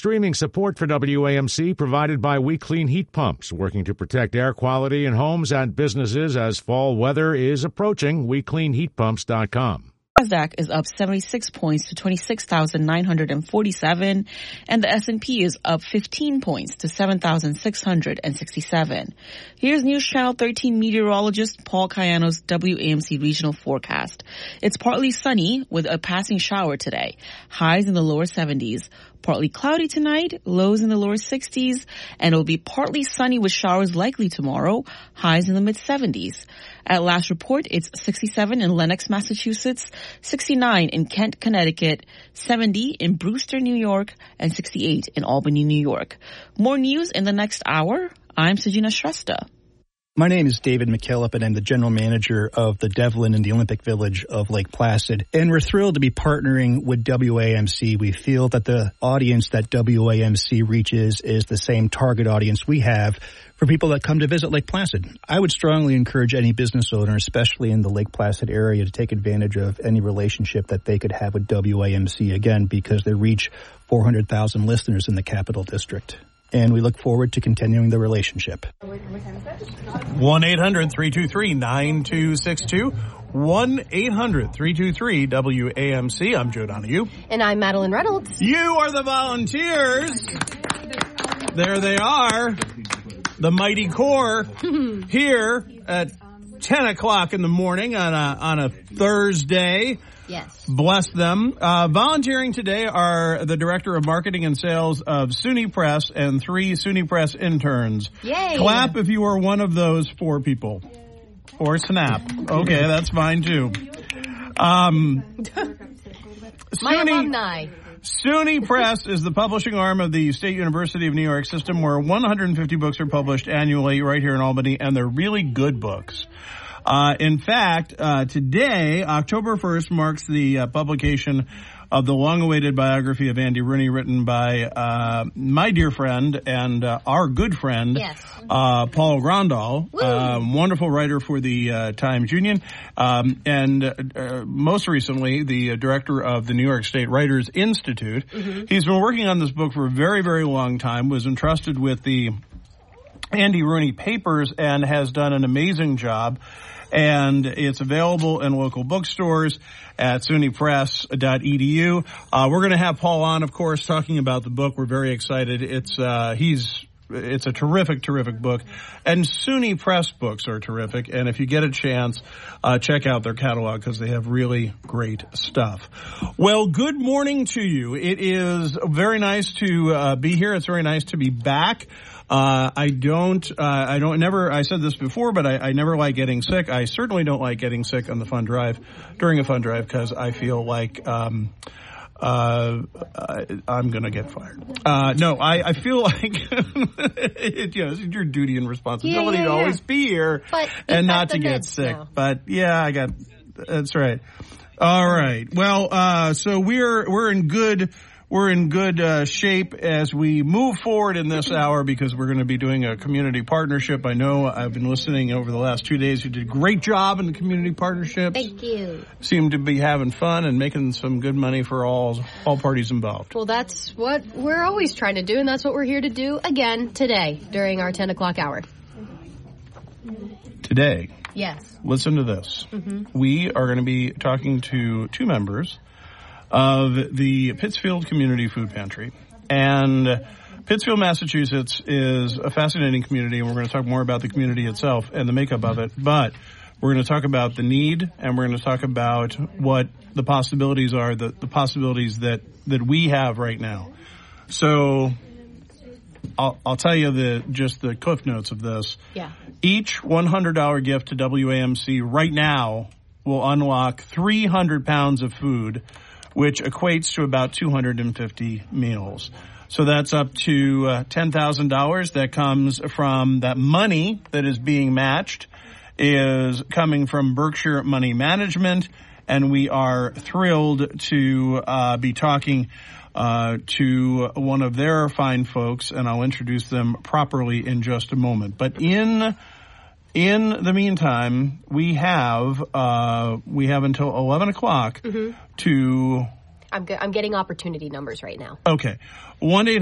Streaming support for WAMC provided by We Clean Heat Pumps, working to protect air quality in homes and businesses as fall weather is approaching. WeCleanHeatPumps.com. NASDAQ is up 76 points to 26,947, and the S&P is up 15 points to 7,667. Here's News Channel 13 meteorologist Paul Cayano's WAMC regional forecast. It's partly sunny with a passing shower today. Highs in the lower 70s. Partly cloudy tonight, lows in the lower 60s, and it'll be partly sunny with showers likely tomorrow, highs in the mid-70s. At last report, it's 67 in Lenox, Massachusetts, 69 in Kent, Connecticut, 70 in Brewster, New York, and 68 in Albany, New York. More news in the next hour. I'm Sajina Shrestha. My name is David McKillop, and I'm the general manager of the Devlin in the Olympic Village of Lake Placid. And we're thrilled to be partnering with WAMC. We feel that the audience that WAMC reaches is the same target audience we have for people that come to visit Lake Placid. I would strongly encourage any business owner, especially in the Lake Placid area, to take advantage of any relationship that they could have with WAMC, again, because they reach 400,000 listeners in the Capital District. And we look forward to continuing the relationship. 1-800-323-9262. 1-800-323-WAMC. I'm Joe Donahue. And I'm Madeline Reynolds. You are the volunteers. There they are. The Mighty Corps here at 10 o'clock in the morning on a Thursday. Yes. Bless them. Volunteering today are the Director of Marketing and Sales of SUNY Press and 3 SUNY Press interns. Yay. Clap if you are one of those 4 people. Or snap. Okay, that's fine too. My alumni. SUNY Press is the publishing arm of the State University of New York system, where 150 books are published annually right here in Albany, and they're really good books. In fact, today, October 1st, marks the publication of the long-awaited biography of Andy Rooney, written by my dear friend and our good friend, yes. Paul Grandal, wonderful writer for the Times Union, and most recently the director of the New York State Writers Institute. Mm-hmm. He's been working on this book for a very, very long time, was entrusted with the Andy Rooney Papers, and has done an amazing job. And it's available in local bookstores at sunypress.edu. We're going to have Paul on, of course, talking about the book. We're very excited. It's a terrific, terrific book. And SUNY Press books are terrific. And if you get a chance, check out their catalog, because they have really great stuff. Well, good morning to you. It is very nice to be here. It's very nice to be back. I said this before, but I never like getting sick. I certainly don't like getting sick on the fun drive, during a fun drive, because I feel like, I'm gonna get fired. No, I feel like, it's your duty and responsibility to always be here and not to get sick. Now. But yeah, that's right. All right. Well, so we're in good shape as we move forward in this hour, because we're going to be doing a community partnership. I know I've been listening over the last 2 days. You did a great job in the community partnerships. Thank you. Seem to be having fun and making some good money for all parties involved. Well, that's what we're always trying to do, and that's what we're here to do again today during our 10 o'clock hour. Today? Yes. Listen to this. Mm-hmm. We are going to be talking to 2 members of the Pittsfield Community Food Pantry. And Pittsfield, Massachusetts is a fascinating community, and we're going to talk more about the community itself and the makeup of it. But we're going to talk about the need, and we're going to talk about what the possibilities are, the possibilities that we have right now. So I'll tell you the cliff notes of this. Yeah. Each $100 gift to WAMC right now will unlock 300 pounds of food, which equates to about 250 meals. So that's up to $10,000. That comes from that money that is being matched is coming from Berkshire Money Management, and we are thrilled to be talking to one of their fine folks, and I'll introduce them properly in just a moment. But in the meantime, we have until 11 o'clock to. I'm getting opportunity numbers right now. Okay. 1-800